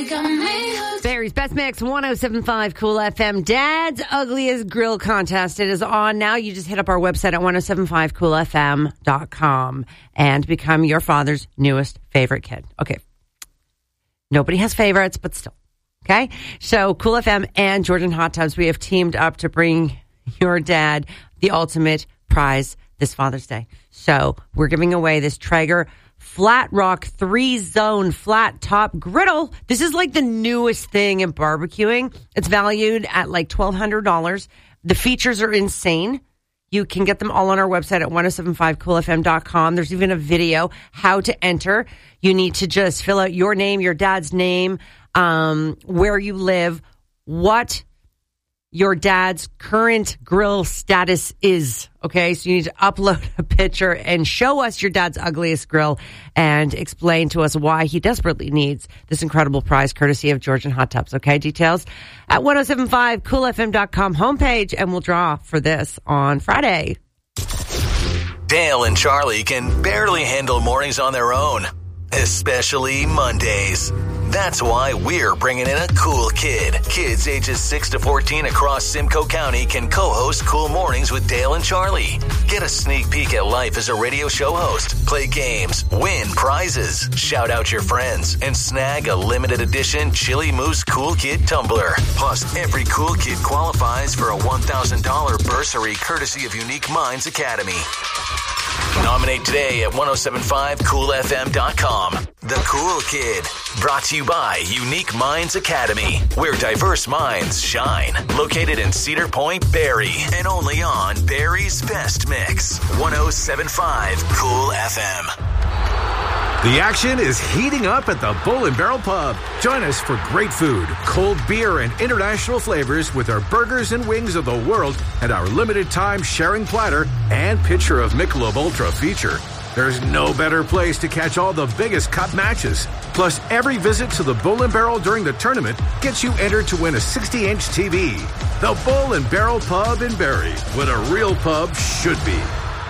Barry's Best Mix, 107.5 Cool FM. Dad's Ugliest Grill Contest. It is on now. You just hit up our website at 1075coolfm.com and become your father's newest favorite kid. Okay. Nobody has favorites, but still. Okay? So, Cool FM and Georgian Hot Tubs, we have teamed up to bring your dad the ultimate prize this Father's Day. So, we're giving away this Traeger Flat Rock 3-zone flat top griddle. This is like the newest thing in barbecuing. It's valued at like $1,200. The features are insane. You can get them all on our website at 1075coolfm.com. There's even a video how to enter. You need to just fill out your name, your dad's name, where you live, what your dad's current grill status is. Okay, so you need to upload a picture and show us your dad's ugliest grill and explain to us why he desperately needs this incredible prize courtesy of Georgian Hot Tubs. Okay, details at 1075coolfm.com homepage, and we'll draw for this on Friday. Dale and Charlie can barely handle mornings on their own, especially Mondays. That's why we're bringing in a cool kid. Kids ages 6 to 14 across Simcoe County can co-host Cool Mornings with Dale and Charlie. Get a sneak peek at life as a radio show host, play games, win prizes, shout out your friends, and snag a limited edition Chili Moose Cool Kid tumbler. Plus, every cool kid qualifies for a $1,000 bursary courtesy of Unique Minds Academy. Nominate today at 1075coolfm.com. The Cool Kid, brought to you by Unique Minds Academy, where diverse minds shine. Located in Cedar Point, Barrie, and only on Barry's Best Mix, 1075 Cool FM. The action is heating up at the Bull and Barrel Pub. Join us for great food, cold beer, and international flavors with our burgers and wings of the world and our limited time sharing platter and pitcher of Michelob Ultra feature. There's no better place to catch all the biggest cup matches. Plus, every visit to the Bull and Barrel during the tournament gets you entered to win a 60-inch TV. The Bull and Barrel Pub in Barrie, what a real pub should be.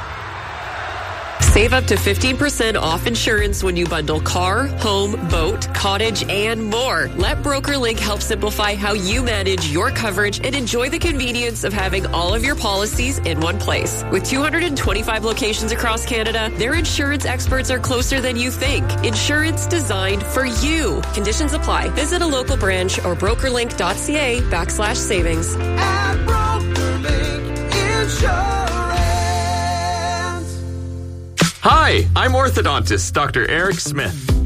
Save up to 15% off insurance when you bundle car, home, boat, cottage, and more. Let BrokerLink help simplify how you manage your coverage and enjoy the convenience of having all of your policies in one place. With 225 locations across Canada, their insurance experts are closer than you think. Insurance designed for you. Conditions apply. Visit a local branch or brokerlink.ca/savings. At BrokerLink Insurance. Hi, I'm orthodontist Dr. Eric Smith.